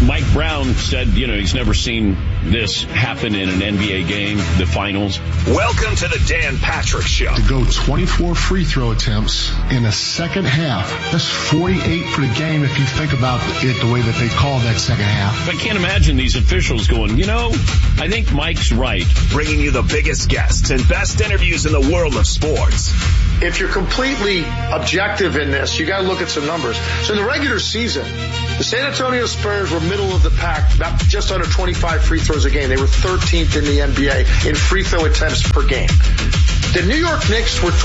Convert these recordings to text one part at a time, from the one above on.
Mike Brown said, he's never seen this happen in an NBA game, the finals. Welcome to the Dan Patrick Show. To go 24 free throw attempts in a second half, that's 48 for the game if you think about it the way that they called that second half. I can't imagine these officials going, I think Mike's right. Bringing you the biggest guests and best interviews in the world of sports. If you're completely objective in this, you got to look at some numbers. So in the regular season, the San Antonio Spurs were middle of the pack, about just under 25 free throws a game. They were 13th in the NBA in free throw attempts per game. The New York Knicks were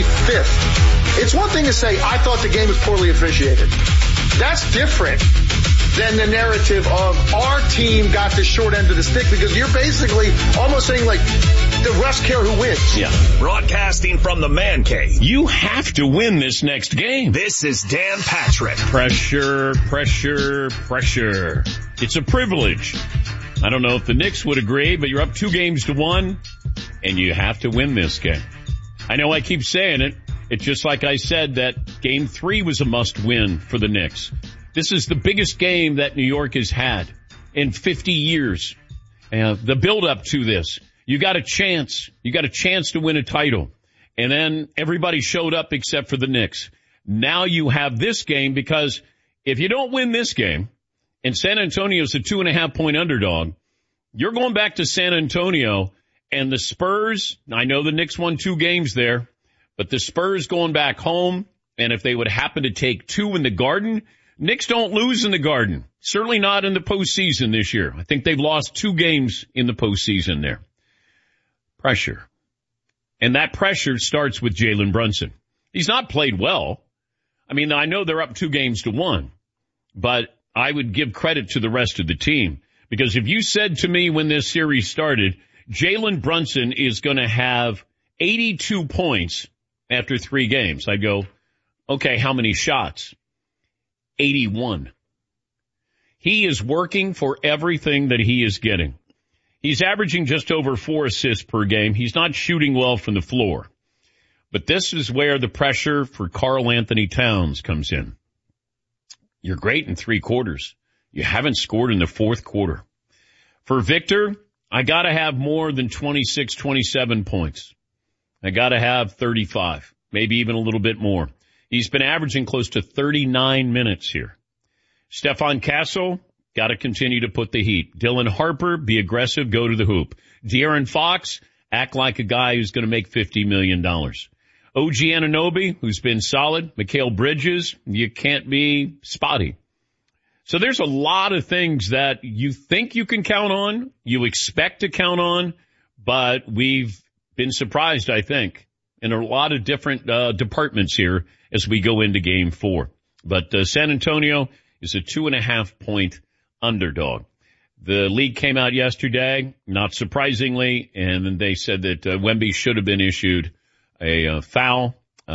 25th. It's one thing to say, I thought the game was poorly officiated. That's different than the narrative of our team got the short end of the stick, because you're basically almost saying like the refs care who wins. Yeah. Broadcasting from the Man Cave. You have to win this next game. This is Dan Patrick. Pressure, pressure, pressure. It's a privilege. I don't know if the Knicks would agree, but you're up 2-1, and you have to win this game. I know I keep saying it. It's just like I said that Game 3 was a must-win for the Knicks. This is the biggest game that New York has had in 50 years. The build-up to this. You got a chance. You got a chance to win a title. And then everybody showed up except for the Knicks. Now you have this game, because if you don't win this game, and San Antonio's a 2.5-point underdog, you're going back to San Antonio, and the Spurs, I know the Knicks won 2 games there, but the Spurs going back home, and if they would happen to take 2 in the Garden, Knicks don't lose in the Garden. Certainly not in the postseason this year. I think they've lost 2 games in the postseason there. Pressure. And that pressure starts with Jalen Brunson. He's not played well. I mean, I know they're up 2-1, but I would give credit to the rest of the team. Because if you said to me when this series started, Jalen Brunson is going to have 82 points after 3 games, I'd go, okay, how many shots? 81. He is working for everything that he is getting. He's averaging just over 4 assists per game. He's not shooting well from the floor. But this is where the pressure for Karl Anthony Towns comes in. You're great in 3 quarters. You haven't scored in the 4th quarter. For Victor, I got to have more than 26, 27 points. I got to have 35, maybe even a little bit more. He's been averaging close to 39 minutes here. Stephon Castle, got to continue to put the heat. Dylan Harper, be aggressive, go to the hoop. De'Aaron Fox, act like a guy who's going to make $50 million. OG Anunoby, who's been solid. Mikal Bridges, you can't be spotty. So there's a lot of things that you think you can count on, you expect to count on, but we've been surprised, I think, in a lot of different departments here as we go into Game 4. But San Antonio is a 2.5-point underdog. The league came out yesterday, not surprisingly, and they said that Wemby should have been issued a foul.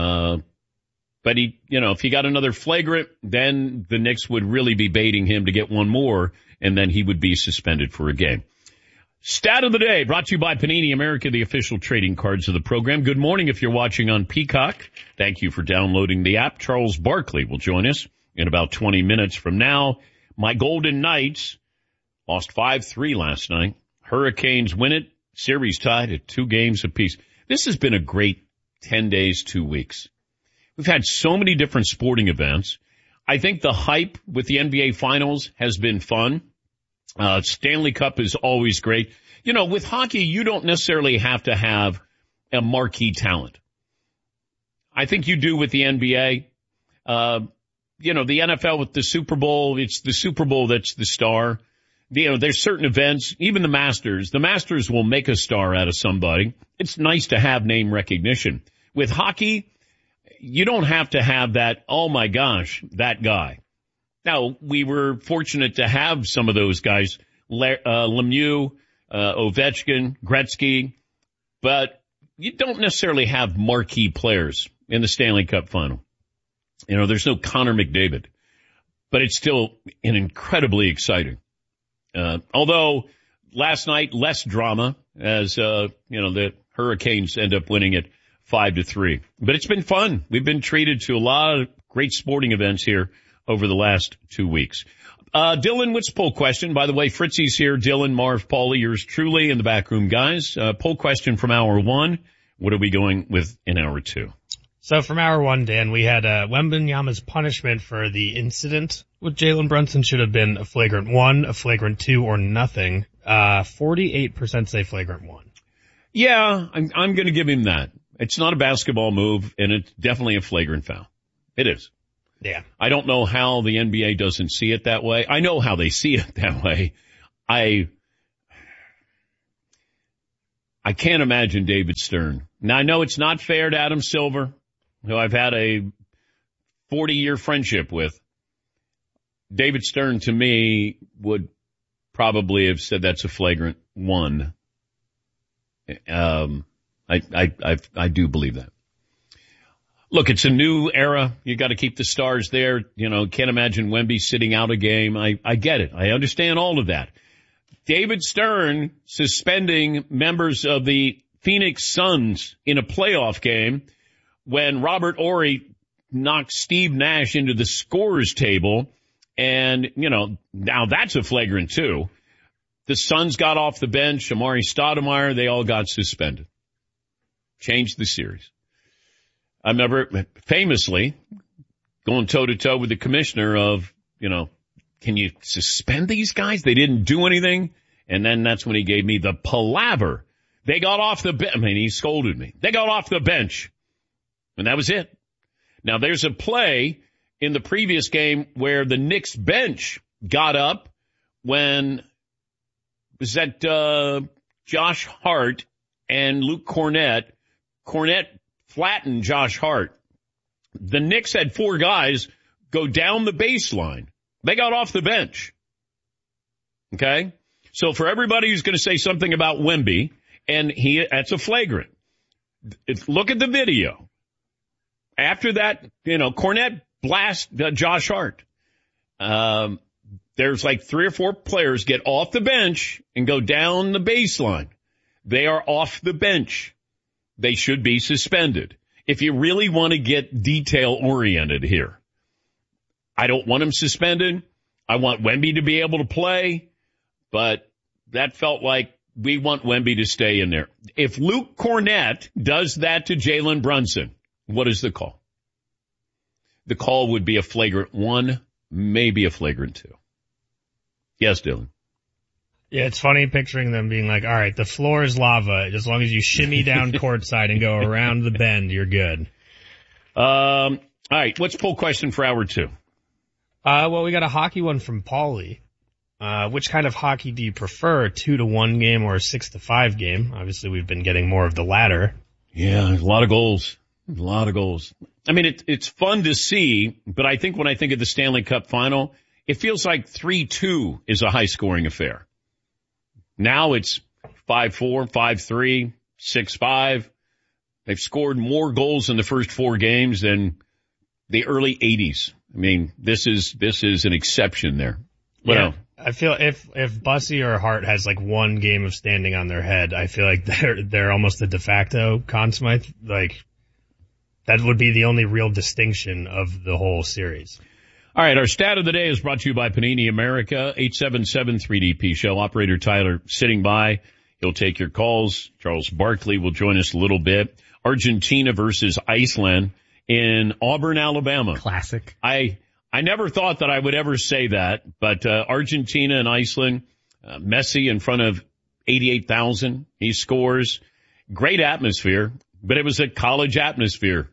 But he, if he got another flagrant, then the Knicks would really be baiting him to get one more, and then he would be suspended for a game. Stat of the day brought to you by Panini America, the official trading cards of the program. Good morning if you're watching on Peacock. Thank you for downloading the app. Charles Barkley will join us in about 20 minutes from now. My Golden Knights lost 5-3 last night. Hurricanes win it. Series tied at 2 games apiece. This has been a great 10 days, 2 weeks. We've had so many different sporting events. I think the hype with the NBA Finals has been fun. Stanley Cup is always great. With hockey, you don't necessarily have to have a marquee talent. I think you do with the NBA. The NFL with the Super Bowl, it's the Super Bowl that's the star. There's certain events, even the Masters. The Masters will make a star out of somebody. It's nice to have name recognition. With hockey, you don't have to have that, oh my gosh, that guy. Now, we were fortunate to have some of those guys, Lemieux, Ovechkin, Gretzky, but you don't necessarily have marquee players in the Stanley Cup final. There's no Connor McDavid, but it's still incredibly exciting. Although last night, less drama as, the Hurricanes end up winning it 5-3. But it's been fun. We've been treated to a lot of great sporting events here over the last 2 weeks. Dylan, what's the poll question? By the way, Fritzy's here. Dylan, Marv, Paulie, yours truly, and the backroom guys. Poll question from hour 1. What are we going with in hour 2? So from hour 1, Dan, we had Wembanyama's punishment for the incident with Jalen Brunson should have been a flagrant 1, a flagrant 2, or nothing. 48% say flagrant 1. Yeah, I'm going to give him that. It's not a basketball move, and it's definitely a flagrant foul. It is. Yeah. I don't know how the NBA doesn't see it that way. I know how they see it that way. I can't imagine David Stern. Now, I know it's not fair to Adam Silver, who I've had a 40-year friendship with. David Stern, to me, would probably have said that's a flagrant 1. I do believe that. Look, it's a new era. You got to keep the stars there. You know, can't imagine Wemby sitting out a game. I get it. I understand all of that. David Stern suspending members of the Phoenix Suns in a playoff game when Robert Horry knocked Steve Nash into the scorer's table. And, you know, now that's a flagrant 2. The Suns got off the bench. Amari Stoudemire, they all got suspended. Changed the series. I remember famously going toe-to-toe with the commissioner of, you know, can you suspend these guys? They didn't do anything. And then that's when he gave me the palaver. They got off the bench. I mean, he scolded me. They got off the bench. And that was it. Now, there's a play in the previous game where the Knicks bench got up when was that Josh Hart and Luke Cornett. Cornett flattened Josh Hart. The Knicks had 4 guys go down the baseline. They got off the bench. Okay? So for everybody who's going to say something about Wemby, and that's a flagrant. Look at the video. After that, you know, Cornett blast Josh Hart. There's like 3 or 4 players get off the bench and go down the baseline. They are off the bench. They should be suspended. If you really want to get detail-oriented here, I don't want him suspended. I want Wemby to be able to play, but that felt like we want Wemby to stay in there. If Luke Cornett does that to Jalen Brunson, what is the call? The call would be a flagrant 1, maybe a flagrant 2. Yes, Dylan. Yeah, it's funny picturing them being like, all right, the floor is lava. As long as you shimmy down courtside and go around the bend, you're good. All right, what's poll question for hour 2? Well, we got a hockey one from Paulie. Which kind of hockey do you prefer, a 2-1 game or a 6-5 game? Obviously, we've been getting more of the latter. Yeah, a lot of goals. A lot of goals. I mean, it's fun to see, but I think when I think of the Stanley Cup final, it feels like 3-2 is a high-scoring affair. Now it's 5-4, 5-3, 6-5. They've scored more goals in the first 4 games than the early 80s. I mean, this is an exception there. Yeah. I feel if Bussy or Hart has like one game of standing on their head, I feel like they're almost the de facto Conn Smythe. Like, that would be the only real distinction of the whole series. All right, our stat of the day is brought to you by Panini America, 877-3DP Show. Operator Tyler sitting by. He'll take your calls. Charles Barkley will join us a little bit. Argentina versus Iceland in Auburn, Alabama. Classic. I never thought that I would ever say that, but Argentina and Iceland, Messi in front of 88,000. He scores. Great atmosphere, but it was a college atmosphere.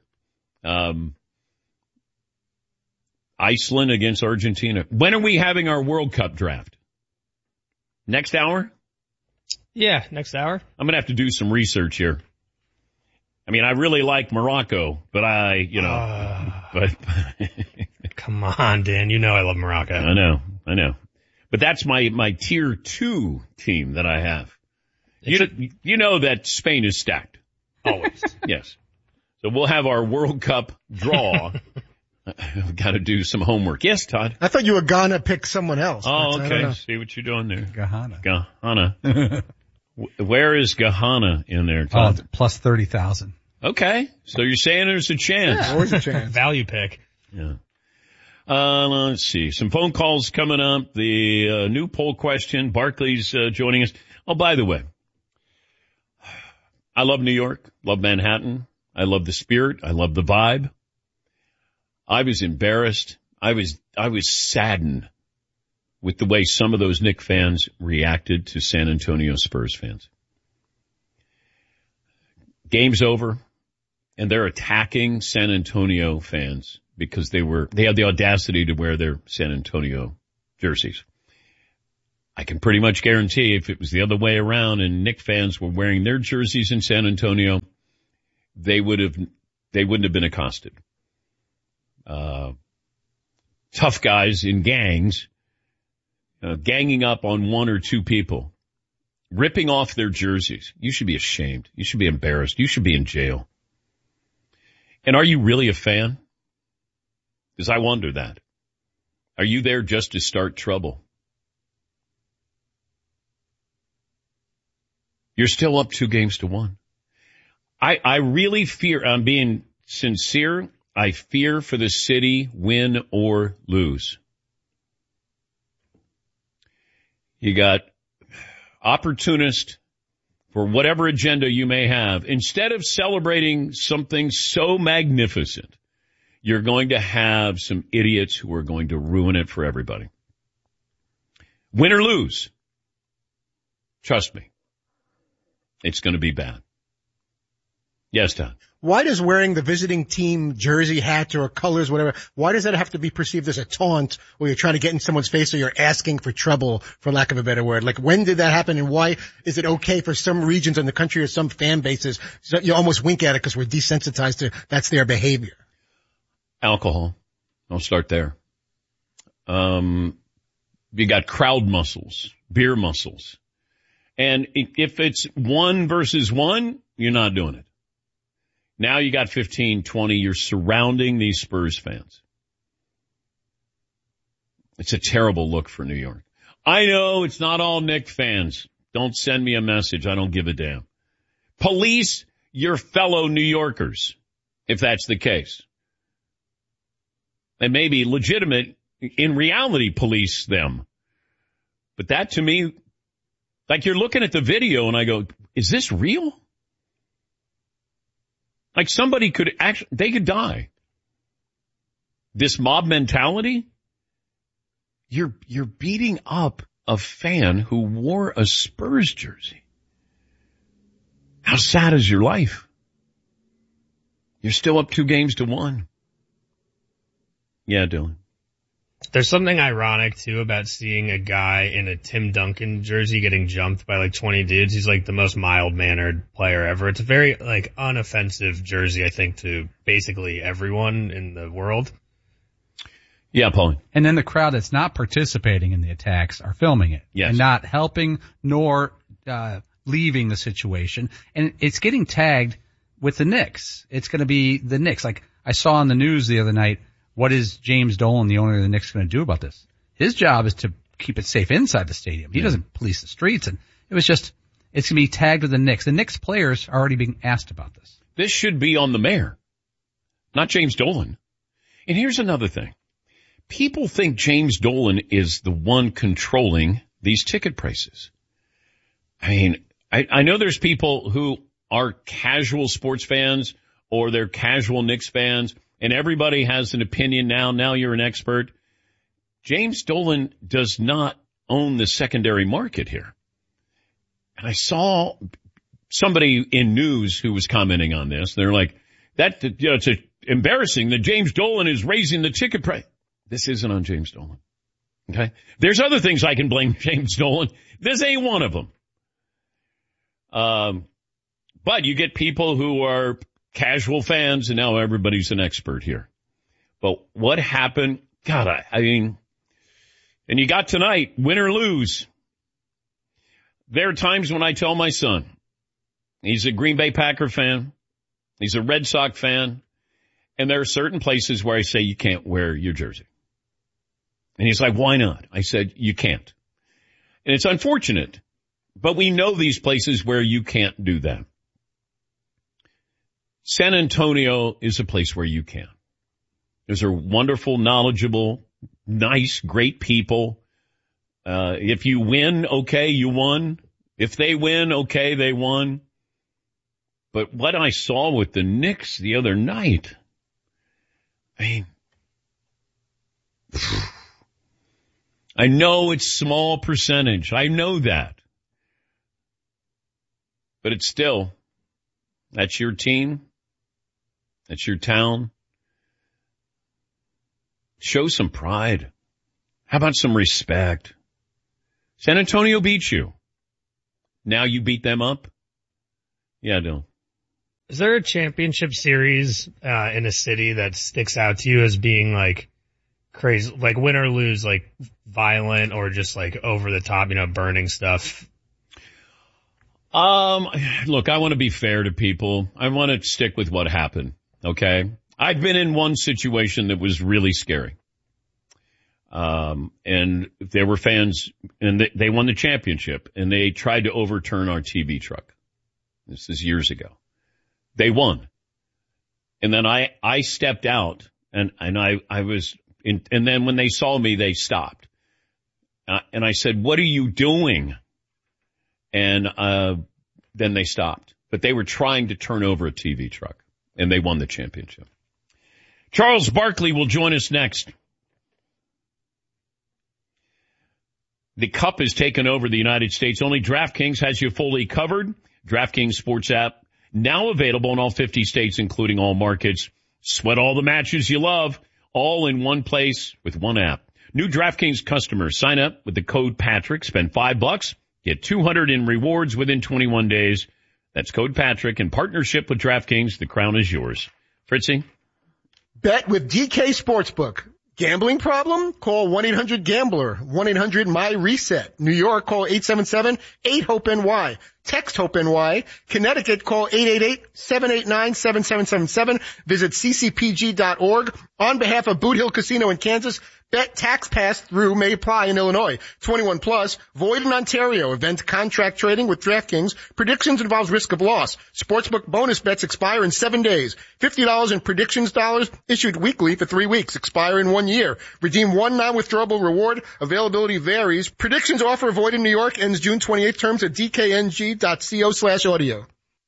Iceland against Argentina. When are we having our World Cup draft? Next hour? Yeah, next hour. I'm going to have to do some research here. I mean, I really like Morocco, but but come on, Dan. You know I love Morocco. I know. But that's my tier 2 team that I have. You know that Spain is stacked. Always. Yes. So we'll have our World Cup draw. I've got to do some homework. Yes, Todd. I thought you were gonna pick someone else. Oh, okay. See what you're doing there. Gahana. Where is Gahana in there, Todd? Plus 30,000. Okay. So you're saying there's a chance. Yeah, always a chance. Value pick. Yeah. Let's see. Some phone calls coming up. The new poll question. Barclays joining us. Oh, by the way, I love New York. Love Manhattan. I love the spirit. I love the vibe. I was embarrassed. I was saddened with the way some of those Knicks fans reacted to San Antonio Spurs fans. Game's over, and they're attacking San Antonio fans because they had the audacity to wear their San Antonio jerseys. I can pretty much guarantee if it was the other way around and Knicks fans were wearing their jerseys in San Antonio, they wouldn't have been accosted. Tough guys in gangs, ganging up on one or two people, ripping off their jerseys. You should be ashamed. You should be embarrassed. You should be in jail. And are you really a fan? Because I wonder that. Are you there just to start trouble? You're still up 2-1. I really fear, I'm being sincere, I fear for the city, win or lose. You got opportunists for whatever agenda you may have. Instead of celebrating something so magnificent, you're going to have some idiots who are going to ruin it for everybody. Win or lose. Trust me. It's going to be bad. Yes, Tom. Why does wearing the visiting team jersey, hat, or colors, whatever, why does that have to be perceived as a taunt or you're trying to get in someone's face or you're asking for trouble, for lack of a better word? Like, when did that happen and why is it okay for some regions in the country or some fan bases? So you almost wink at it because we're desensitized to that's their behavior. Alcohol. I'll start there. You got crowd muscles, beer muscles. And if it's 1 versus 1, you're not doing it. Now you got 15, 20, you're surrounding these Spurs fans. It's a terrible look for New York. I know it's not all Knicks fans. Don't send me a message. I don't give a damn. Police your fellow New Yorkers, if that's the case. And maybe legitimate, in reality, police them. But that to me, like you're looking at the video and I go, is this real? Like somebody could actually, they could die. This mob mentality, you're beating up a fan who wore a Spurs jersey. How sad is your life? You're still up 2-1. Yeah, Dylan. There's something ironic, too, about seeing a guy in a Tim Duncan jersey getting jumped by like 20 dudes. He's like the most mild-mannered player ever. It's a very like unoffensive jersey, I think, to basically everyone in the world. Yeah, Paul. And then the crowd that's not participating in the attacks are filming it. Yes. And not helping nor leaving the situation. And it's getting tagged with the Knicks. It's going to be the Knicks. Like I saw on the news the other night, what is James Dolan, the owner of the Knicks, going to do about this? His job is to keep it safe inside the stadium. He doesn't police the streets. And it was just, it's going to be tagged with the Knicks. The Knicks players are already being asked about this. This should be on the mayor, not James Dolan. And here's another thing. People think James Dolan is the one controlling these ticket prices. I mean, I know there's people who are casual sports fans or they're casual Knicks fans, and everybody has an opinion now. Now you're an expert. James Dolan does not own the secondary market here. And I saw somebody in news who was commenting on this. They're like, it's embarrassing that James Dolan is raising the ticket price. This isn't on James Dolan. Okay? There's other things I can blame James Dolan. This ain't one of them. But you get people who are casual fans, and now everybody's an expert here. But what happened? God, I mean, and you got tonight, win or lose. There are times when I tell my son, he's a Green Bay Packer fan, he's a Red Sox fan, and there are certain places where I say you can't wear your jersey. And he's like, why not? I said, you can't. And it's unfortunate, but we know these places where you can't do that. San Antonio is a place where you can. Those are wonderful, knowledgeable, nice, great people. If you win, okay, you won. If they win, okay, they won. But what I saw with the Knicks the other night, I mean, I know it's small percentage. I know that. But it's still, that's your team. That's your town. Show some pride. How about some respect? San Antonio beat you. Now you beat them up? Yeah, I do. Is there a championship series in a city that sticks out to you as being like crazy, like win or lose, like violent or just like over the top, burning stuff? Look, I want to be fair to people. I want to stick with what happened. Okay. I've been in one situation that was really scary. And there were fans and they won the championship and they tried to overturn our TV truck. This is years ago. They won. And then I stepped out and I was in, and then when they saw me, they stopped. And I said, "What are you doing?" And, then they stopped, but they were trying to turn over a TV truck and they won the championship. Charles Barkley will join us next. The Cup has taken over the United States. Only DraftKings has you fully covered. DraftKings Sports app now available in all 50 states, including all markets. Sweat all the matches you love, all in one place with one app. New DraftKings customers sign up with the code Patrick, spend $5, get $200 in rewards within 21 days. That's code Patrick in partnership with DraftKings. The crown is yours. Fritzy? Bet with DK Sportsbook. Gambling problem? Call 1-800-GAMBLER. 1-800-MY-RESET. New York, call 877-8-HOPE-NY. Text HOPE-NY. Connecticut, call 888-789-7777. Visit ccpg.org. On behalf of Boot Hill Casino in Kansas, bet tax pass-through may apply in Illinois. 21 plus, void in Ontario. Event contract trading with DraftKings. Predictions involves risk of loss. Sportsbook bonus bets expire in 7 days. $50 in predictions dollars issued weekly for 3 weeks. Expire in 1 year. Redeem one non-withdrawable reward. Availability varies. Predictions offer void in New York. Ends June 28th. Terms at dkng.co/audio.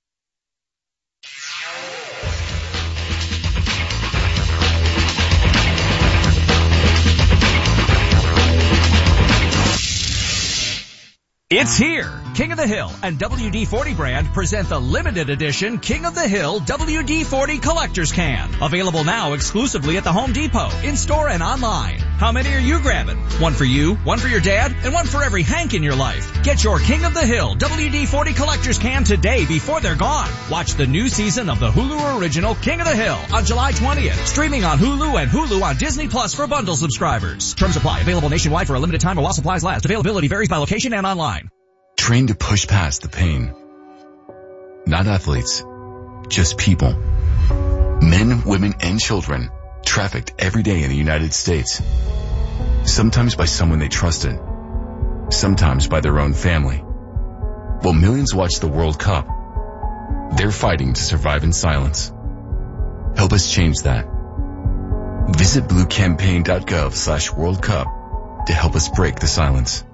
It's here. King of the Hill and WD-40 brand present the limited edition King of the Hill WD-40 Collector's Can. Available now exclusively at the Home Depot, in-store and online. How many are you grabbing? One for you, one for your dad, and one for every Hank in your life. Get your King of the Hill WD-40 Collector's Can today before they're gone. Watch the new season of the Hulu original King of the Hill on July 20th. Streaming on Hulu and Hulu on Disney Plus for bundle subscribers. Terms apply. Available nationwide for a limited time while supplies last. Availability varies by location and online. Trained to push past the pain. Not athletes, just people. Men, women, and children trafficked every day in the United States. Sometimes by someone they trusted. Sometimes by their own family. While millions watch the World Cup, they're fighting to survive in silence. Help us change that. Visit bluecampaign.gov/World Cup to help us break the silence.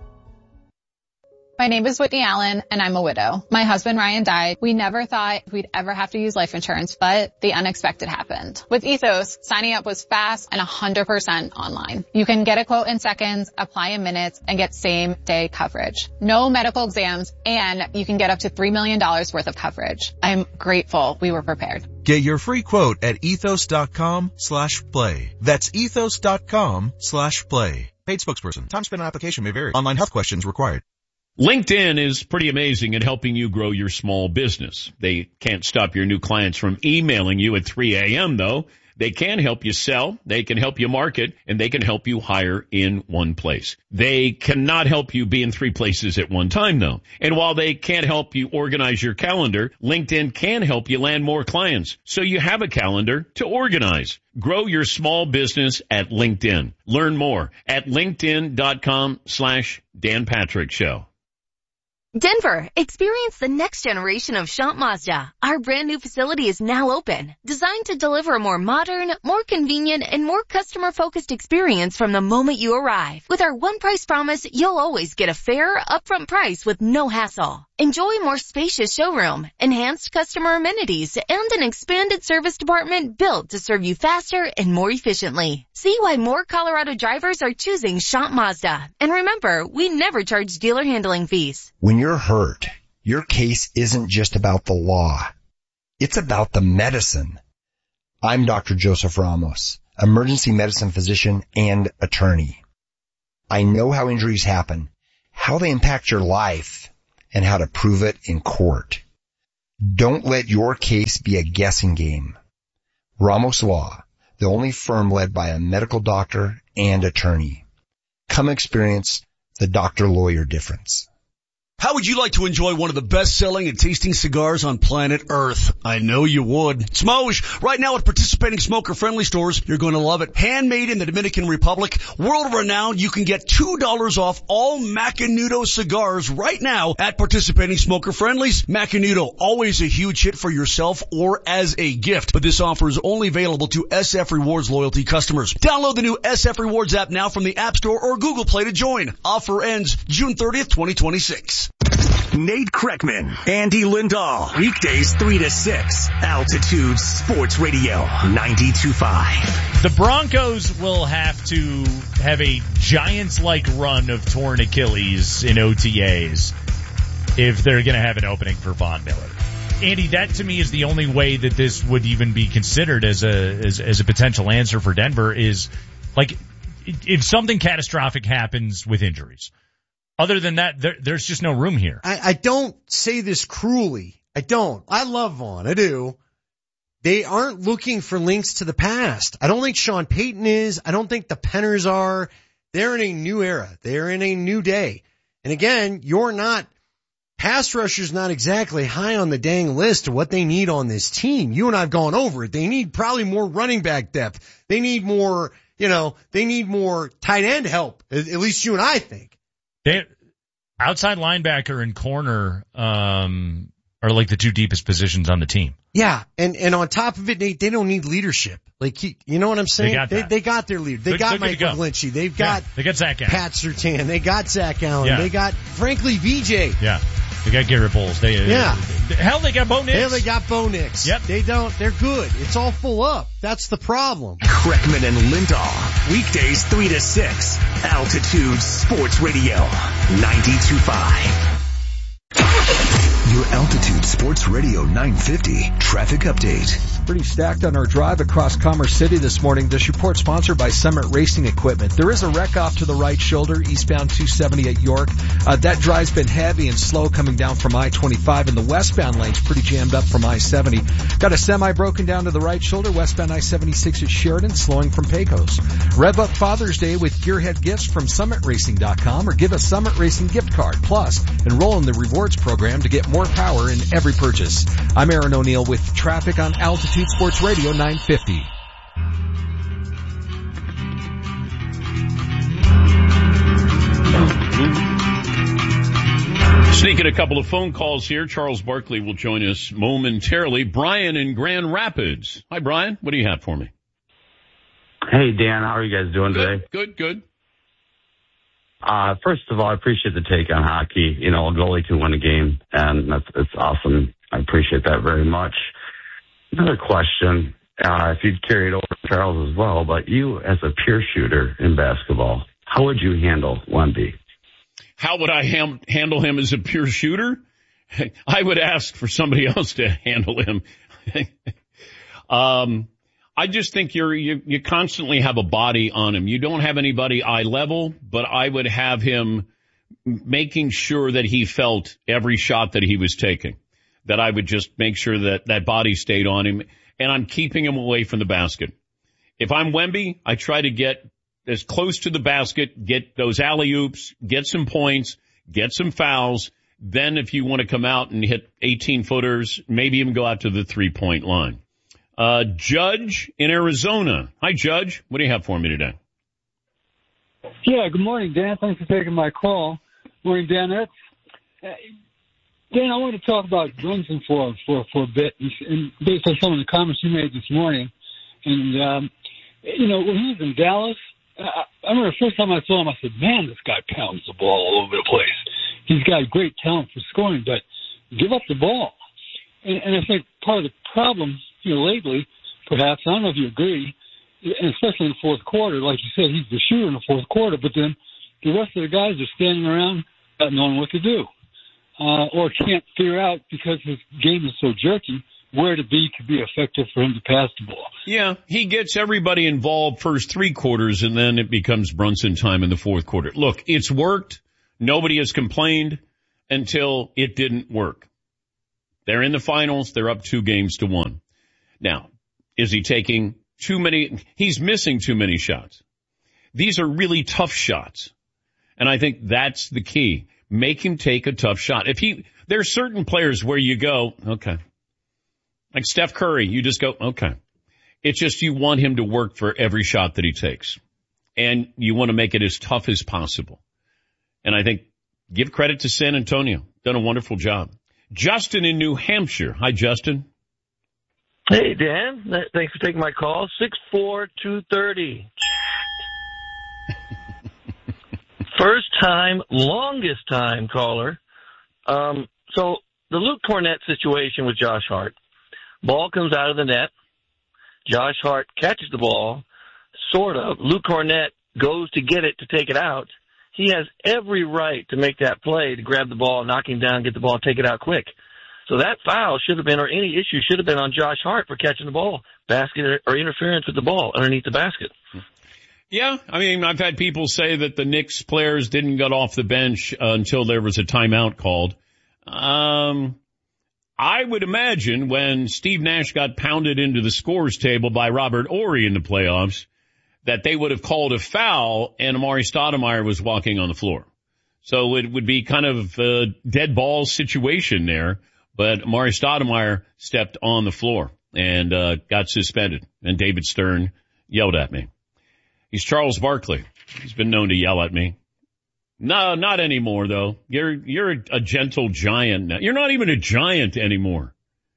My name is Whitney Allen, and I'm a widow. My husband, Ryan, died. We never thought we'd ever have to use life insurance, but the unexpected happened. With Ethos, signing up was fast and 100% online. You can get a quote in seconds, apply in minutes, and get same-day coverage. No medical exams, and you can get up to $3 million worth of coverage. I'm grateful we were prepared. Get your free quote at ethos.com/play. That's ethos.com/play. Paid spokesperson. Time spent on application may vary. Online health questions required. LinkedIn is pretty amazing at helping you grow your small business. They can't stop your new clients from emailing you at 3 a.m. though. They can help you sell, they can help you market, and they can help you hire in one place. They cannot help you be in 3 places at one time though. And while they can't help you organize your calendar, LinkedIn can help you land more clients so you have a calendar to organize. Grow your small business at LinkedIn. Learn more at linkedin.com/Dan Patrick Show. Denver, experience the next generation of Shant Mazda. Our brand new facility is now open, designed to deliver a more modern, more convenient, and more customer-focused experience from the moment you arrive. With our one price promise, you'll always get a fair, upfront price with no hassle. Enjoy a more spacious showroom, enhanced customer amenities, and an expanded service department built to serve you faster and more efficiently. See why more Colorado drivers are choosing Shant Mazda. And remember, we never charge dealer handling fees. When you're hurt, your case isn't just about the law. It's about the medicine. I'm Dr. Joseph Ramos, emergency medicine physician and attorney. I know how injuries happen, how they impact your life, and how to prove it in court. Don't let your case be a guessing game. Ramos Law, the only firm led by a medical doctor and attorney. Come experience the doctor-lawyer difference. How would you like to enjoy one of the best-selling and tasting cigars on planet Earth? I know you would. Smosh! Right now at participating smoker-friendly stores, you're going to love it. Handmade in the Dominican Republic, world-renowned, you can get $2 off all Macanudo cigars right now at participating smoker-friendlies. Macanudo, always a huge hit for yourself or as a gift, but this offer is only available to SF Rewards loyalty customers. Download the new SF Rewards app now from the App Store or Google Play to join. Offer ends June 30th, 2026. Nate Kreckman, Andy Lindahl, weekdays 3 to 6, Altitude Sports Radio 92.5. The Broncos will have to have a Giants-like run of torn Achilles in OTAs if they're going to have an opening for Von Miller. Andy, that to me is the only way that this would even be considered as a potential answer for Denver is, like, if something catastrophic happens with injuries. Other than that, there's just no room here. I don't say this cruelly. I don't. I love Vaughn. I do. They aren't looking for links to the past. I don't think Sean Payton is. I don't think the Penners are. They're in a new era. They're in a new day. And again, pass rusher's not exactly high on the dang list of what they need on this team. You and I have gone over it. They need probably more running back depth. They need more, they need more tight end help. At least you and I think. Outside linebacker and corner are like the two deepest positions on the team. Yeah, and on top of it, they don't need leadership. Like, you know what I'm saying? They got their leader. They got Michael Glinchey. They got Zach Allen. Pat Surtain. They got Zach Allen. Yeah. They got, frankly, VJ. Yeah. They got Garrett Bowles. Hell, they got Bo Nix. Hell, they got Bo Nix. Yep. They're good. It's all full up. That's the problem. Kreckman and Lindahl, weekdays 3 to 6, Altitude Sports Radio 92.5. Your Altitude Sports Radio 950 traffic update. Pretty stacked on our drive across Commerce City this morning. This report sponsored by Summit Racing Equipment. There is a wreck off to the right shoulder, eastbound 270 at York. That drive's been heavy and slow coming down from I-25, and the westbound lane's pretty jammed up from I-70. Got a semi broken down to the right shoulder, westbound I-76 at Sheridan, slowing from Pecos. Rev up Father's Day with Gearhead Gifts from SummitRacing.com, or give a Summit Racing gift card. Plus, enroll in the rewards program to get more power in every purchase. I'm Aaron O'Neill with traffic on Altitude Sports Radio 950. Sneaking a couple of phone calls here. Charles Barkley will join us momentarily. Brian in Grand Rapids. Hi, Brian. What do you have for me? Hey, Dan. How are you guys doing today? Good. First of all, I appreciate the take on hockey. A goalie can win a game, and it's awesome. I appreciate that very much. Another question, if you'd carry it over to Charles as well, but you as a pure shooter in basketball, how would you handle Wemby? How would I handle him as a pure shooter? I would ask for somebody else to handle him. I just think you constantly have a body on him. You don't have anybody eye level, but I would have him making sure that he felt every shot that he was taking. That I would just make sure that body stayed on him, and I'm keeping him away from the basket. If I'm Wemby, I try to get as close to the basket, get those alley-oops, get some points, get some fouls. Then if you want to come out and hit 18-footers, maybe even go out to the three-point line. Judge in Arizona. Hi, Judge. What do you have for me today? Yeah, good morning, Dan. Thanks for taking my call. Morning, Danettes. Dan, I want to talk about Brunson for a bit, and based on some of the comments you made this morning. And, when he was in Dallas, I remember the first time I saw him, I said, man, this guy pounds the ball all over the place. He's got great talent for scoring, but give up the ball. And I think part of the problem, lately, perhaps, I don't know if you agree, and especially in the fourth quarter, like you said, he's the shooter in the fourth quarter, but then the rest of the guys are standing around not knowing what to do, or can't figure out, because his game is so jerky, where to be effective for him to pass the ball. Yeah, he gets everybody involved first 3 quarters, and then it becomes Brunson time in the fourth quarter. Look, it's worked. Nobody has complained until it didn't work. They're in the finals. They're up 2-1. Now, is he taking too many? He's missing too many shots. These are really tough shots. And I think that's the key. Make him take a tough shot. There are certain players where you go, okay. Like Steph Curry, you just go, okay. It's just you want him to work for every shot that he takes. And you want to make it as tough as possible. And I think give credit to San Antonio. Done a wonderful job. Justin in New Hampshire. Hi, Justin. Hey, Dan. Thanks for taking my call. 64230. First time, longest time caller. So the Luke Cornett situation with Josh Hart. Ball comes out of the net. Josh Hart catches the ball, sort of. Luke Cornett goes to get it to take it out. He has every right to make that play, to grab the ball, knock him down, get the ball, take it out quick. So that foul should have been, or any issue should have been on Josh Hart for catching the ball, basket or interference with the ball underneath the basket. Yeah, I mean, I've had people say that the Knicks players didn't get off the bench until there was a timeout called. I would imagine when Steve Nash got pounded into the scores table by Robert Horry in the playoffs, that they would have called a foul and Amari Stoudemire was walking on the floor. So it would be kind of a dead ball situation there, but Amari Stoudemire stepped on the floor and got suspended, and David Stern yelled at me. He's Charles Barkley. He's been known to yell at me. No, not anymore, though. You're a gentle giant now. You're not even a giant anymore.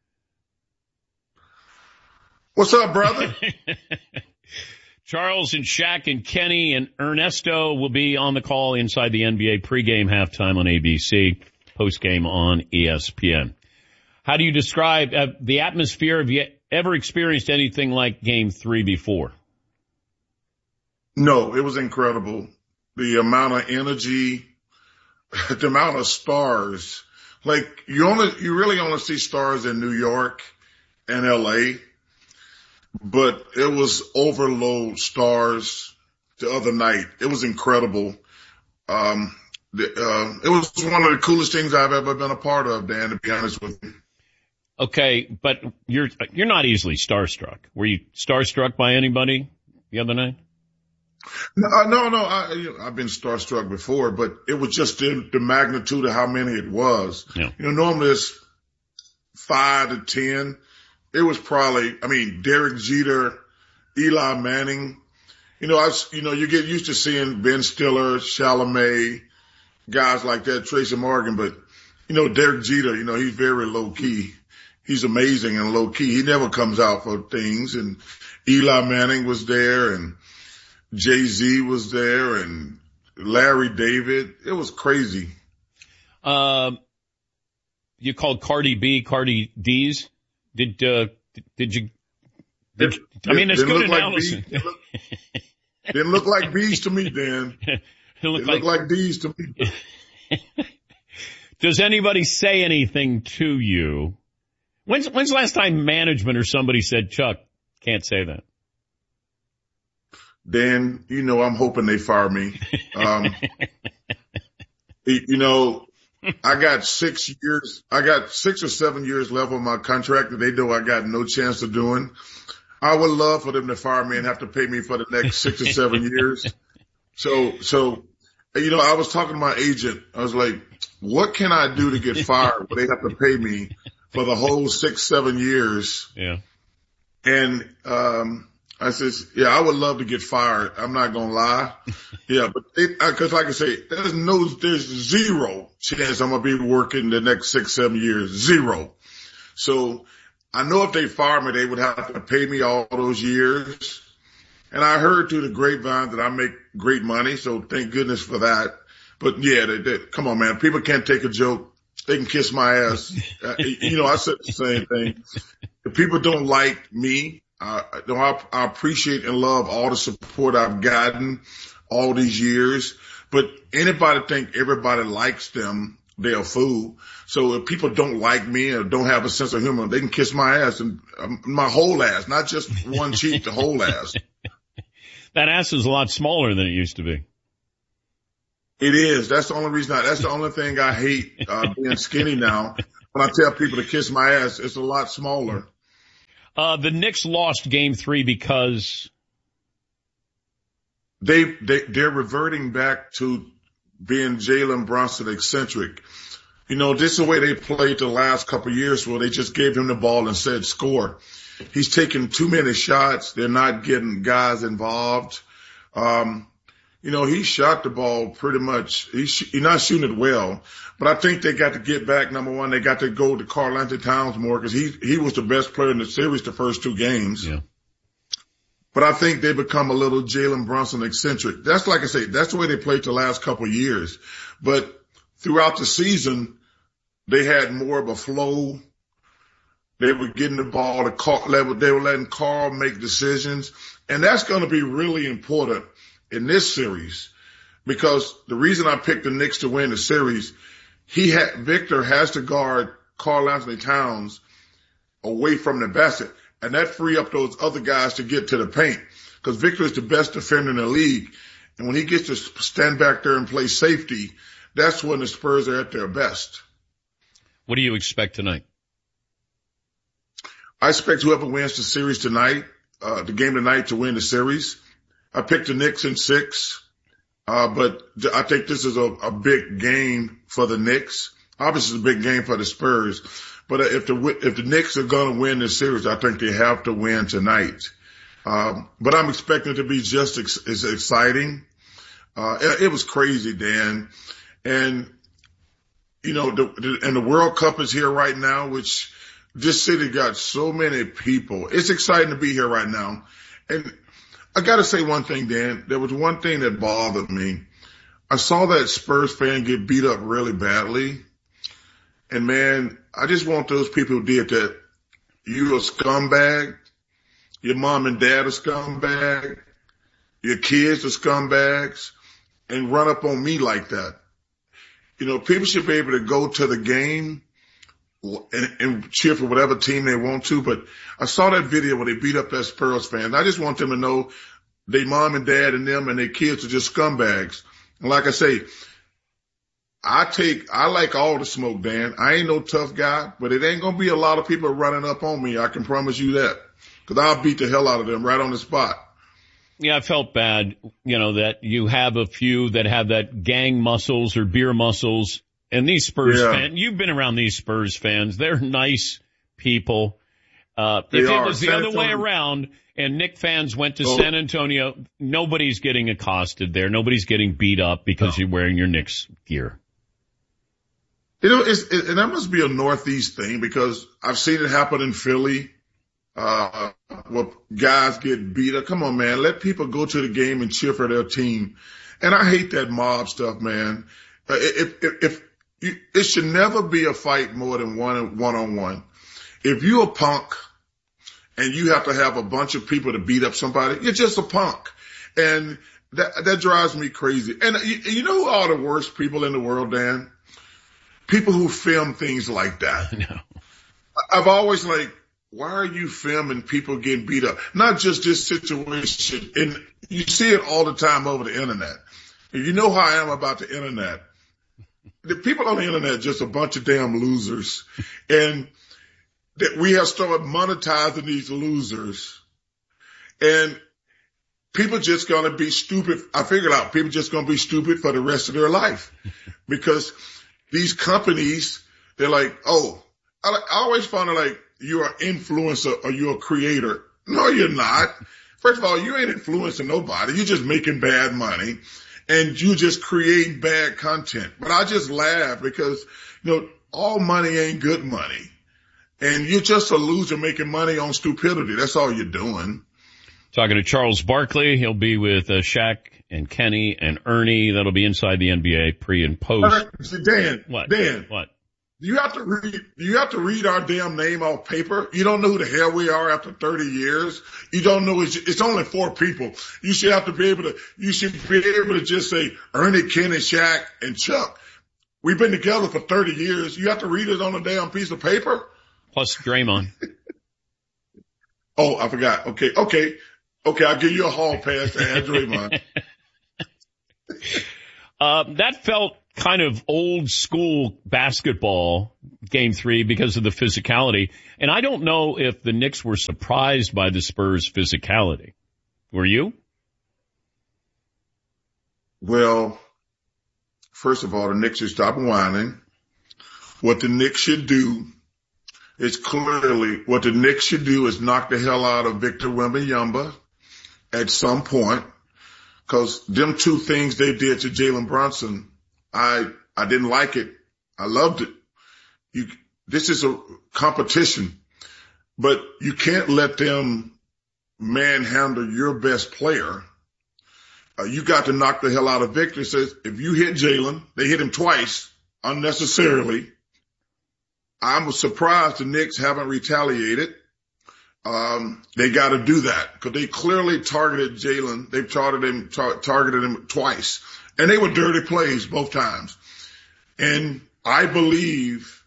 What's up, brother? Charles and Shaq and Kenny and Ernesto will be on the call inside the NBA pregame, halftime on ABC, postgame on ESPN. How do you describe the atmosphere? Have you ever experienced anything like Game 3 before? No, it was incredible. The amount of energy, the amount of stars. Like you really only see stars in New York and LA, but it was overload stars the other night. It was incredible. It was one of the coolest things I've ever been a part of, Dan, to be honest with you. Okay, but you're not easily starstruck. Were you starstruck by anybody the other night? No. I've been starstruck before, but it was just the magnitude of how many it was. Yeah. Normally it's 5 to 10. It was probably, Derek Jeter, Eli Manning. You get used to seeing Ben Stiller, Chalamet, guys like that, Tracy Morgan, but Derek Jeter, he's very low key. He's amazing and low key. He never comes out for things. And Eli Manning was there, and Jay-Z was there, and Larry David. It was crazy. You called Cardi B Cardi D's. Did you? It's good analysis. Didn't look like B's to me, Dan. It looked like D's to me. Does anybody say anything to you? When's the last time management or somebody said, Chuck, can't say that? Dan, I'm hoping they fire me. I got 6 years. I got 6 or 7 years left on my contract that they know I got no chance of doing. I would love for them to fire me and have to pay me for the next 6 or 7 years. So, I was talking to my agent. I was like, what can I do to get fired where they have to pay me for the whole 6, 7 years? Yeah. And, I says, yeah, I would love to get fired. I'm not going to lie. Yeah, but cause like I say, there's zero chance I'm going to be working the next 6-7 years. Zero. So I know if they fire me, they would have to pay me all those years. And I heard through the grapevine that I make great money. So thank goodness for that. But yeah, come on, man. People can't take a joke. They can kiss my ass. I said the same thing. If people don't like me, I appreciate and love all the support I've gotten all these years. But anybody think everybody likes them, they're a fool. So if people don't like me or don't have a sense of humor, they can kiss my ass and my whole ass, not just one cheek, the whole ass. That ass is a lot smaller than it used to be. It is. That's the only reason. That's the only thing I hate being skinny now. When I tell people to kiss my ass, it's a lot smaller. The Knicks lost Game 3 because they're reverting back to being Jalen Brunson eccentric. This is the way they played the last couple of years, where they just gave him the ball and said score. He's taking too many shots. They're not getting guys involved. He shot the ball pretty much. He's not shooting it well, but I think they got to get back. Number one, they got to go to Karl-Anthony Towns more, because he was the best player in the series the first 2 games. Yeah. But I think they become a little Jalen Brunson eccentric. That's like I say, that's the way they played the last couple of years. But throughout the season, they had more of a flow. They were getting the ball to Carl. They were letting Carl make decisions. And that's going to be really important in this series, because the reason I picked the Knicks to win the series, Victor has to guard Karl-Anthony Towns away from the basket, and that free up those other guys to get to the paint, because Victor is the best defender in the league. And when he gets to stand back there and play safety, that's when the Spurs are at their best. What do you expect tonight? I expect whoever wins the series tonight, the game tonight, to win the series. I picked the Knicks in 6, but I think this is a big game for the Knicks. Obviously, it's a big game for the Spurs. But if the Knicks are going to win this series, I think they have to win tonight. But I'm expecting it to be just as exciting. It was crazy, Dan. And, the World Cup is here right now, which this city got so many people. It's exciting to be here right now. And I got to say one thing, Dan. There was one thing that bothered me. I saw that Spurs fan get beat up really badly. And, man, I just want those people who did that. You a scumbag. Your mom and dad are scumbag. Your kids are scumbags. And run up on me like that. People should be able to go to the game and cheer for whatever team they want to. But I saw that video where they beat up that Spurs fan. I just want them to know their mom and dad and them and their kids are just scumbags. And like I say, I like all the smoke, Dan. I ain't no tough guy, but it ain't going to be a lot of people running up on me. I can promise you that, because I'll beat the hell out of them right on the spot. Yeah, I felt bad, that you have a few that have that gang muscles or beer muscles. And these Spurs fans, you've been around these Spurs fans. They're nice people. If it was the other way around and Knicks fans went to San Antonio, nobody's getting accosted there. Nobody's getting beat up because you're wearing your Knicks gear. And that must be a Northeast thing, because I've seen it happen in Philly. Where guys get beat up. Come on, man. Let people go to the game and cheer for their team. And I hate that mob stuff, man. It should never be a fight more than one-on-one. If you're a punk and you have to have a bunch of people to beat up somebody, you're just a punk. And that drives me crazy. And you know who are the worst people in the world, Dan? People who film things like that. No. I've always why are you filming people getting beat up? Not just this situation. And you see it all the time over the internet. And you know how I am about the internet. The people on the internet are just a bunch of damn losers. And that we have started monetizing these losers. And people just going to be stupid. I figured out people just going to be stupid for the rest of their life. Because these companies, they're like, I always found it you're an influencer or you're a creator. No, you're not. First of all, you ain't influencing nobody. You're just making bad money and you just create bad content. But I just laugh because, all money ain't good money. And you're just a loser making money on stupidity. That's all you're doing. Talking to Charles Barkley. He'll be with Shaq and Kenny and Ernie. That'll be Inside the NBA pre and post. Dan. What? Dan. What? You have to read our damn name off paper. You don't know who the hell we are after 30 years. You don't know it's only 4 people. You should be able to just say Ernie, Kenny, Shaq, and Chuck. We've been together for 30 years. You have to read it on a damn piece of paper. Plus Draymond. Oh, I forgot. Okay. I'll give you a hall pass to add Draymond. That felt kind of old school basketball, game 3, because of the physicality. And I don't know if the Knicks were surprised by the Spurs' physicality. Were you? Well, first of all, the Knicks should stop whining. What the Knicks should do is knock the hell out of Victor Wembanyama at some point. Cause them 2 things they did to Jalen Brunson, I didn't like it. I loved it. This is a competition, but you can't let them manhandle your best player. You got to knock the hell out of Victor. Says if you hit Jalen, they hit him twice unnecessarily. I'm surprised the Knicks haven't retaliated. They got to do that because they clearly targeted Jalen. They've targeted him twice, and they were dirty plays both times. And I believe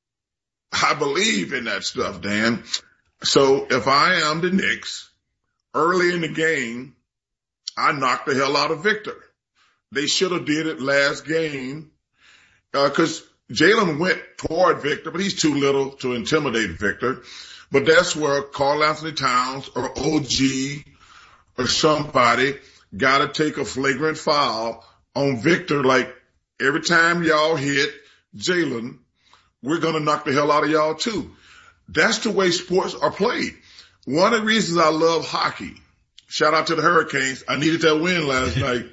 in that stuff, Dan. So if I am the Knicks, early in the game, I knocked the hell out of Victor. They should have did it last game because Jalen went toward Victor, but he's too little to intimidate Victor. But that's where Karl Anthony Towns or OG or somebody got to take a flagrant foul on Victor. Like every time y'all hit Jalen, we're going to knock the hell out of y'all too. That's the way sports are played. One of the reasons I love hockey, shout out to the Hurricanes. I needed that win last night.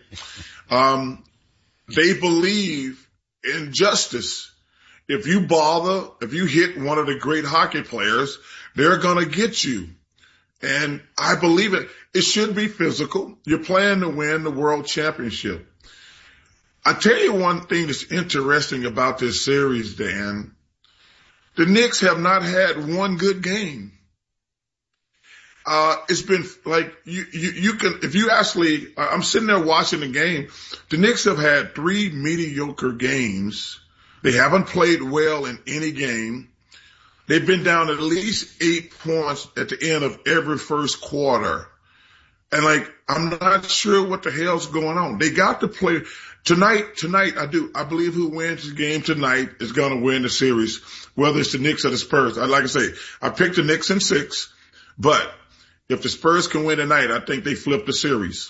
They believe in justice. If you hit one of the great hockey players, they're going to get you. And I believe it. It should be physical. You're playing to win the world championship. I tell you one thing that's interesting about this series, Dan. The Knicks have not had one good game. It's been like I'm sitting there watching the game. The Knicks have had 3 mediocre games. They haven't played well in any game. They've been down at least 8 points at the end of every first quarter. And I'm not sure what the hell's going on. They got to play tonight. I believe who wins the game tonight is going to win the series, whether it's the Knicks or the Spurs. Like I say, I picked the Knicks in 6, but if the Spurs can win tonight, I think they flip the series.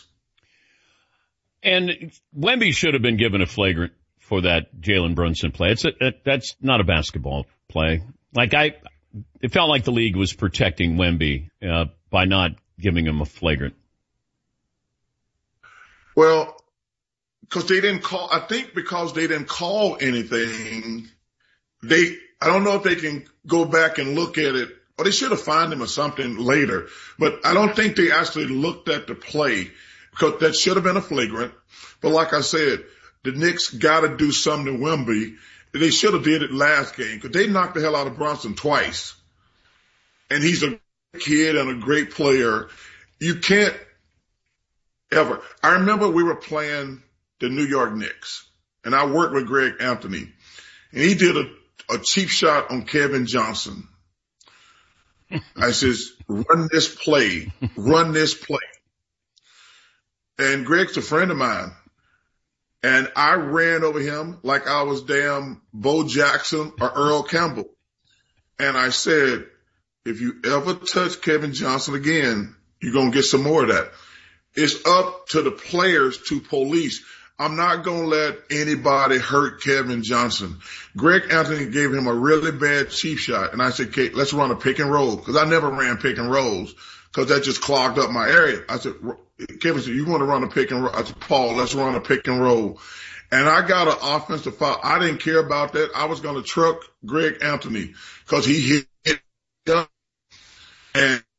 And Wemby should have been given a flagrant for that Jalen Brunson play. That's not a basketball play. It felt like the league was protecting Wemby, by not giving him a flagrant. Well, because they didn't call anything, I don't know if they can go back and look at it, or they should have fined him or something later, but I don't think they actually looked at the play because that should have been a flagrant. But like I said, the Knicks got to do something to Wemby. They should have did it last game because they knocked the hell out of Brunson twice. And he's a kid and a great player. You can't ever. I remember we were playing the New York Knicks, and I worked with Greg Anthony, and he did a cheap shot on Kevin Johnson. I says, run this play. And Greg's a friend of mine. And I ran over him like I was damn Bo Jackson or Earl Campbell. And I said, if you ever touch Kevin Johnson again, you're going to get some more of that. It's up to the players to police. I'm not going to let anybody hurt Kevin Johnson. Greg Anthony gave him a really bad cheap shot. And I said, okay, let's run a pick and roll. Because I never ran pick and rolls. because that just clogged up my area. I said, Kevin said, you want to run a pick and roll? I said, Paul, let's run a pick and roll. And I got an offensive foul. I didn't care about that. I was going to truck Greg Anthony because he hit and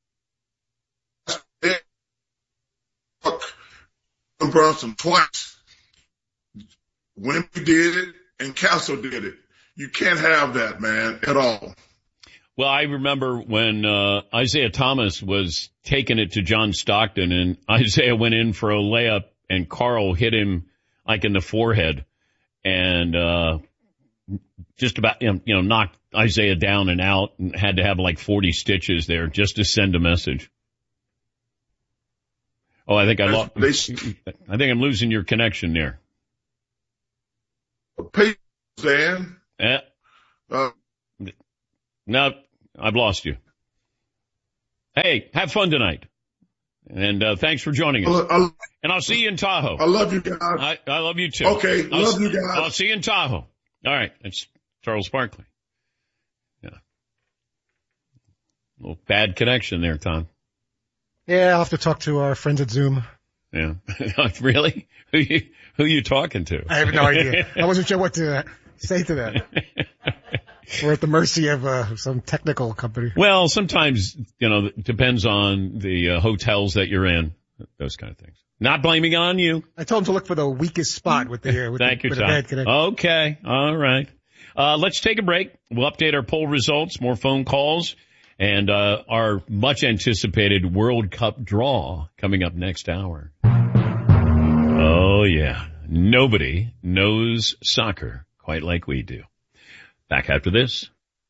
Brunson twice. Wemby did it and Castle did it. You can't have that, man, at all. Well, I remember when Isaiah Thomas was taking it to John Stockton, and Isaiah went in for a layup, and Carl hit him like in the forehead, and just about knocked Isaiah down and out, and had to have like 40 stitches there just to send a message. Oh, I think I think I'm losing your connection there. Dan. No, I've lost you. Hey, have fun tonight. And thanks for joining us. And I'll see you in Tahoe. I love you guys. I love you too. Okay, love you guys. I'll see you in Tahoe. All right, it's Charles Barkley. Yeah. A little bad connection there, Tom. Yeah, I'll have to talk to our friends at Zoom. Yeah. Really? Who you talking to? I have no idea. I wasn't sure what to say to that. We're at the mercy of some technical company. Well, sometimes, it depends on the hotels that you're in, those kind of things. Not blaming it on you. I told him to look for the weakest spot with the bad connection. Okay. All right. Let's take a break. We'll update our poll results, more phone calls, and our much anticipated World Cup draw coming up next hour. Oh, yeah. Nobody knows soccer quite like we do. Back after this.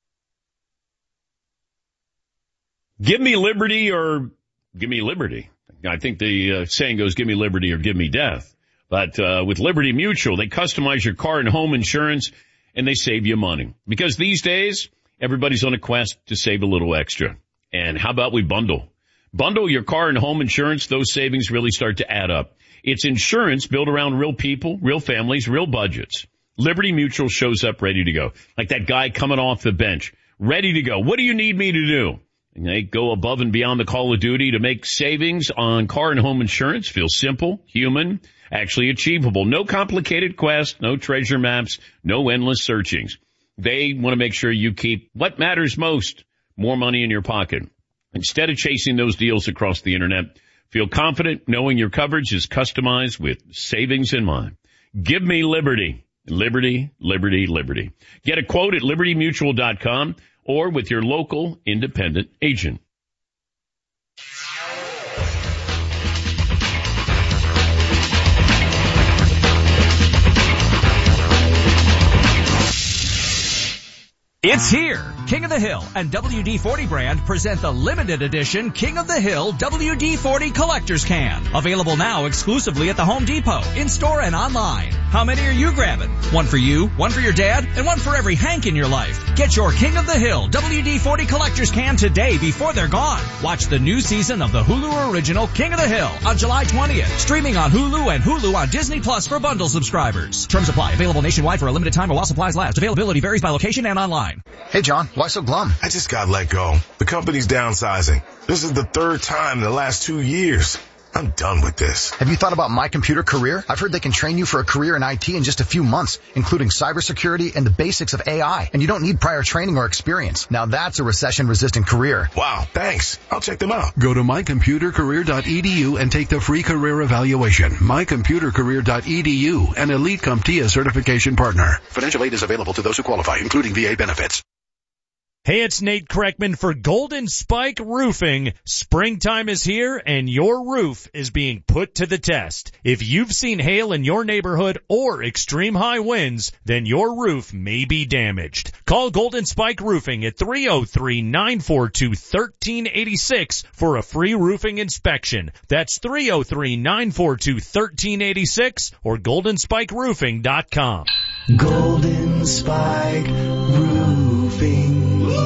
Give me liberty or give me liberty. I think the saying goes, give me liberty or give me death. But with Liberty Mutual, they customize your car and home insurance, and they save you money. Because these days, everybody's on a quest to save a little extra. And how about we bundle? Bundle your car and home insurance. Those savings really start to add up. It's insurance built around real people, real families, real budgets. Liberty Mutual shows up ready to go. Like that guy coming off the bench, ready to go. What do you need me to do? And they go above and beyond the call of duty to make savings on car and home insurance feel simple, human, actually achievable. No complicated quest, no treasure maps, no endless searchings. They want to make sure you keep what matters most, more money in your pocket. Instead of chasing those deals across the internet, feel confident knowing your coverage is customized with savings in mind. Give me liberty. Liberty, liberty, liberty. Get a quote at libertymutual.com or with your local independent agent. It's here. King of the Hill and WD-40 brand present the limited edition King of the Hill WD-40 Collector's Can. Available now exclusively at the Home Depot, in-store and online. How many are you grabbing? One for you, one for your dad, and one for every Hank in your life. Get your King of the Hill WD-40 Collector's Can today before they're gone. Watch the new season of the Hulu original King of the Hill on July 20th. Streaming on Hulu and Hulu on Disney Plus for bundle subscribers. Terms apply. Available nationwide for a limited time or while supplies last. Availability varies by location and online. Hey, John, why so glum? I just got let go. The company's downsizing. This is the third time in the last 2 years. I'm done with this. Have you thought about My Computer Career? I've heard they can train you for a career in IT in just a few months, including cybersecurity and the basics of AI. And you don't need prior training or experience. Now that's a recession-resistant career. Wow, thanks. I'll check them out. Go to mycomputercareer.edu and take the free career evaluation. mycomputercareer.edu, an Elite CompTIA certification partner. Financial aid is available to those who qualify, including VA benefits. Hey, it's Nate Kreckman for Golden Spike Roofing. Springtime is here and your roof is being put to the test. If you've seen hail in your neighborhood or extreme high winds, then your roof may be damaged. Call Golden Spike Roofing at 303-942-1386 for a free roofing inspection. That's 303-942-1386 or goldenspikeroofing.com. Golden Spike Roofing.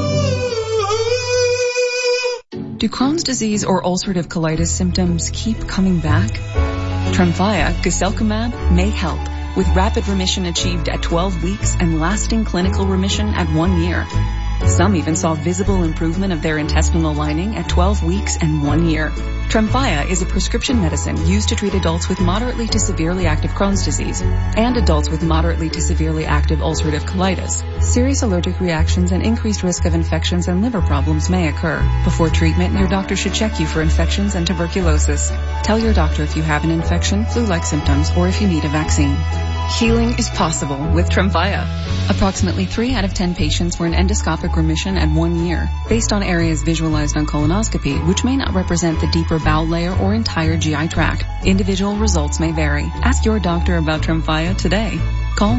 Do Crohn's disease or ulcerative colitis symptoms keep coming back? Tremfya, guselkumab, may help, with rapid remission achieved at 12 weeks and lasting clinical remission at 1 year. Some even saw visible improvement of their intestinal lining at 12 weeks and 1 year. Tremfya is a prescription medicine used to treat adults with moderately to severely active Crohn's disease and adults with moderately to severely active ulcerative colitis. Serious allergic reactions and increased risk of infections and liver problems may occur. Before treatment, your doctor should check you for infections and tuberculosis. Tell your doctor if you have an infection, flu-like symptoms, or if you need a vaccine. Healing is possible with Tremfya. Approximately 3 out of 10 patients were in endoscopic remission at 1 year, based on areas visualized on colonoscopy, which may not represent the deeper bowel layer or entire GI tract. Individual results may vary. Ask your doctor about Tremfya today. Call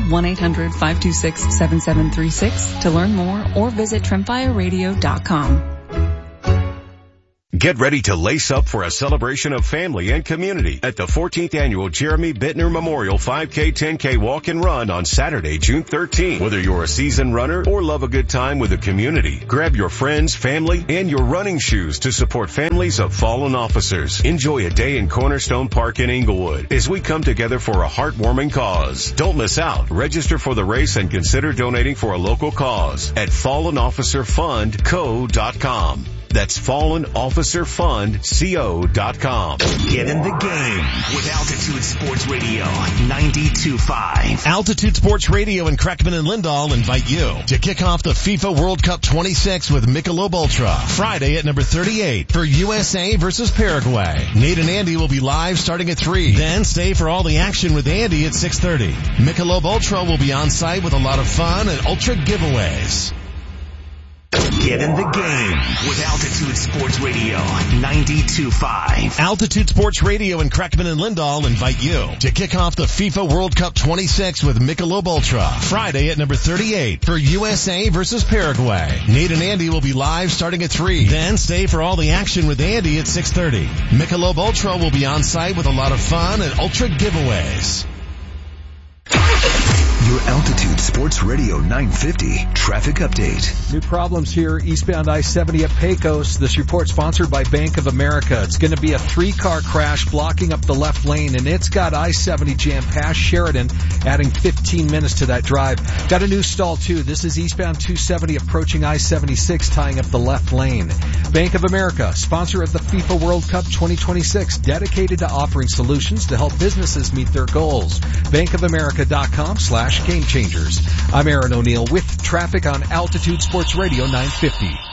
1-800-526-7736 to learn more or visit TremfyaRadio.com. Get ready to lace up for a celebration of family and community at the 14th Annual Jeremy Bittner Memorial 5K 10K Walk and Run on Saturday, June 13th. Whether you're a seasoned runner or love a good time with the community, grab your friends, family, and your running shoes to support families of fallen officers. Enjoy a day in Cornerstone Park in Inglewood as we come together for a heartwarming cause. Don't miss out. Register for the race and consider donating for a local cause at FallenOfficerFundCo.com. That's FallenOfficerFundCo.com. Get in the game with Altitude Sports Radio 92.5. Altitude Sports Radio and Kreckman and Lindahl invite you to kick off the FIFA World Cup 26 with Michelob Ultra Friday at number 38 for USA versus Paraguay. Nate and Andy will be live starting at 3. Then stay for all the action with Andy at 6:30. Michelob Ultra will be on site with a lot of fun and Ultra giveaways. Get in the game with Altitude Sports Radio 92.5. Altitude Sports Radio and Kreckman and Lindahl invite you to kick off the FIFA World Cup 26 with Michelob Ultra Friday at number 38 for USA versus Paraguay. Nate and Andy will be live starting at 3. Then stay for all the action with Andy at 6:30. Michelob Ultra will be on site with a lot of fun and Ultra giveaways. Your Altitude Sports Radio 950 traffic update. New problems here, eastbound I-70 at Pecos. This report sponsored by Bank of America. It's going to be a 3-car crash blocking up the left lane, and it's got I-70 jam past Sheridan, adding 15 minutes to that drive. Got a new stall too. This is eastbound 270 approaching I-76, tying up the left lane. Bank of America, sponsor of the FIFA World Cup 2026, dedicated to offering solutions to help businesses meet their goals. BankofAmerica.com/Game Changers. I'm Aaron O'Neill with traffic on Altitude Sports Radio 950.